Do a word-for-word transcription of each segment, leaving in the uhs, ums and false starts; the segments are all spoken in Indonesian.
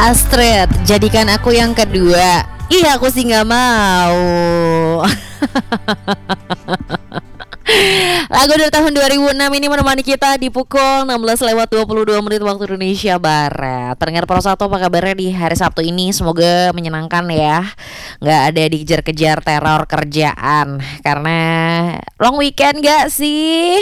Astrid, jadikan aku yang kedua. Iya, aku sih nggak mau. Lagu dari tahun dua ribu enam ini menemani kita di pukul enam belas lewat dua puluh dua menit waktu Indonesia Barat. Pendengar Pro satu, apa kabarnya di hari Sabtu ini? Semoga menyenangkan ya. Nggak ada dikejar-kejar teror kerjaan. Karena long weekend gak sih?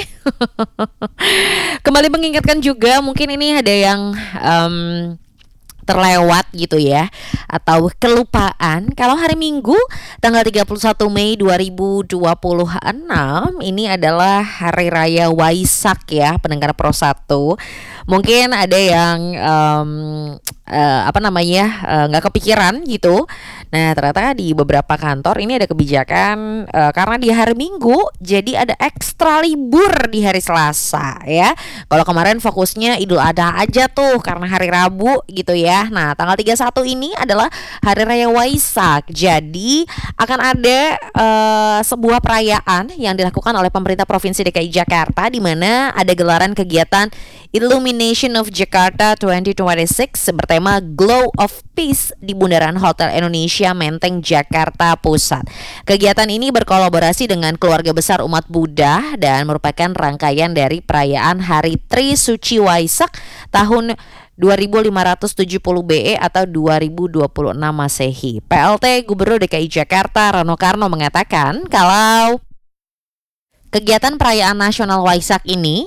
Kembali mengingatkan juga, mungkin ini ada yang um, terlewat gitu ya, atau kelupaan. Kalau hari Minggu tanggal tiga puluh satu Mei dua ribu dua puluh enam ini adalah Hari Raya Waisak ya, pendengar Pro satu. Mungkin ada yang um, uh, apa namanya uh, nggak kepikiran gitu. Nah, ternyata di beberapa kantor ini ada kebijakan uh, karena di hari Minggu jadi ada ekstra libur di hari Selasa ya. Kalau kemarin fokusnya Idul Adha aja tuh karena hari Rabu gitu ya. Nah, tanggal tiga puluh satu ini adalah Hari Raya Waisak. Jadi akan ada uh, sebuah perayaan yang dilakukan oleh pemerintah Provinsi D K I Jakarta, di mana ada gelaran kegiatan Illumination of Jakarta dua ribu dua puluh enam bertema Glow of Peace di Bundaran Hotel Indonesia Menteng, Jakarta Pusat. Kegiatan ini berkolaborasi dengan keluarga besar umat Buddha dan merupakan rangkaian dari perayaan Hari Tri Suci Waisak tahun dua ribu lima ratus tujuh puluh B E atau dua ribu dua puluh enam Masehi. P L T Gubernur D K I Jakarta Rano Karno mengatakan kalau kegiatan perayaan nasional Waisak ini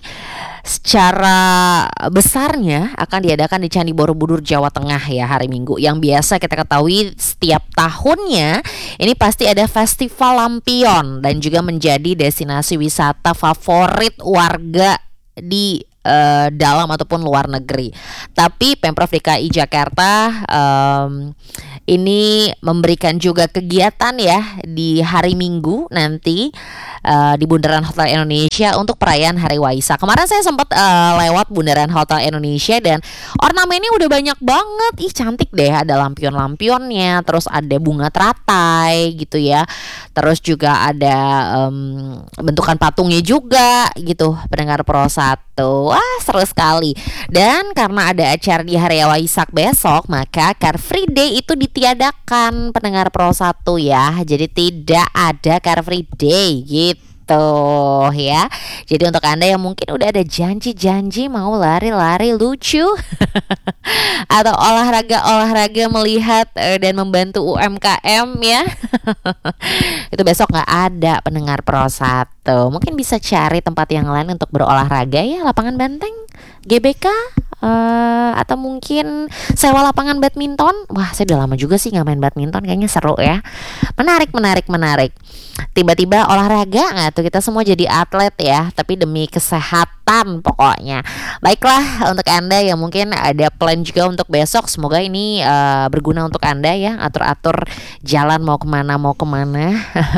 secara besarnya akan diadakan di Candi Borobudur, Jawa Tengah ya, hari Minggu. Yang biasa kita ketahui setiap tahunnya ini pasti ada festival lampion dan juga menjadi destinasi wisata favorit warga di uh, dalam ataupun luar negeri. Tapi Pemprov D K I Jakarta um, ini memberikan juga kegiatan ya di hari Minggu nanti uh, di Bundaran Hotel Indonesia untuk perayaan Hari Waisak. Kemarin saya sempat uh, lewat Bundaran Hotel Indonesia dan ornamennya udah banyak banget. Ih, cantik deh, ada lampion-lampionnya, terus ada bunga teratai gitu ya. Terus juga ada um, bentukan patungnya juga gitu, pendengar Pro satu. Wah, seru sekali. Dan karena ada acara di Hari Waisak besok, maka Car Free Day itu ditiadakan, pendengar Pro satu ya. Jadi tidak ada Car Free Day gitu ya. Jadi untuk Anda yang mungkin udah ada janji-janji mau lari-lari lucu atau olahraga-olahraga melihat uh, dan membantu U M K M ya, itu besok nggak ada, pendengar Pro satu. Mungkin bisa cari tempat yang lain untuk berolahraga ya, lapangan banteng, G B K, uh, atau mungkin sewa lapangan badminton. Wah, saya udah lama juga sih nggak main badminton, kayaknya seru ya. Menarik, menarik, menarik. Tiba-tiba olahraga nggak tuh, kita semua jadi atlet ya, tapi demi kesehatan pokoknya. Baiklah, untuk Anda yang mungkin ada plan juga untuk besok, semoga ini uh, berguna untuk Anda ya. Atur-atur jalan mau kemana mau kemana.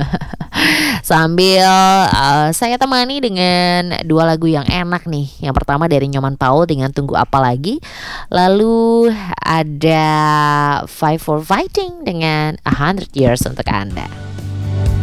Sambil uh, saya temani dengan dua lagu yang enak nih. Yang pertama dari Nyoman Paul dengan Tunggu Apa Lagi. Lalu ada Five for Fighting dengan A Hundred Years untuk Anda.